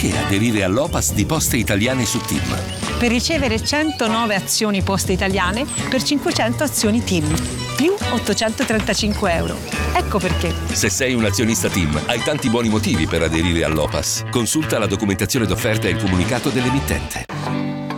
Perché aderire all'Opas di Poste Italiane su TIM? Per ricevere 109 azioni Poste Italiane per 500 azioni TIM, più 835 euro. Ecco perché. Se sei un azionista TIM, hai tanti buoni motivi per aderire all'Opas. Consulta la documentazione d'offerta e il comunicato dell'emittente.